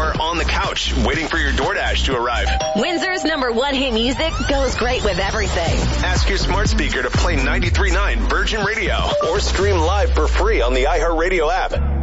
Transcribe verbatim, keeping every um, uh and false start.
are on the couch waiting for your DoorDash to arrive. Windsor's number one hit music goes great with everything. Ask your smart speaker to play ninety-three point nine Virgin Radio or stream live for free on the iHeartRadio app.